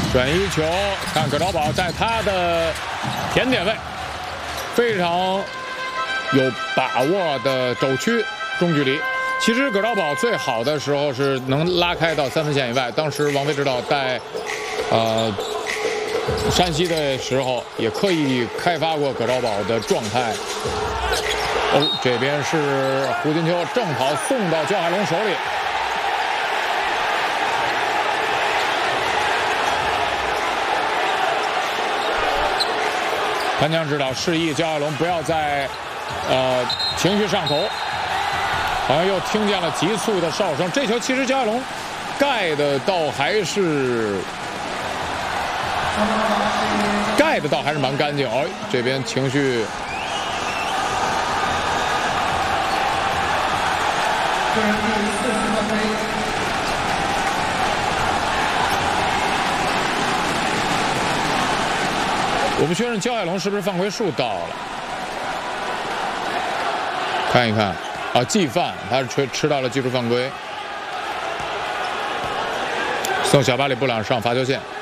转移球，看葛兆宝在他的甜点位非常有把握的肘区中距离。其实葛兆宝最好的时候是能拉开到3分线以外，当时王菲指导带山西的时候也刻意开发过葛兆宝的状态。哦，这边是胡金秋正好送到焦海龙手里。潘强指导示意焦海龙不要再情绪上头，好像又听见了急促的哨声。这球其实焦海龙盖的倒还是蛮干净。哦，这边情绪我不确认焦海龙是不是犯规数到了，看一看啊，技犯，他是吃到了技术犯规，送小巴里布朗上罚球线。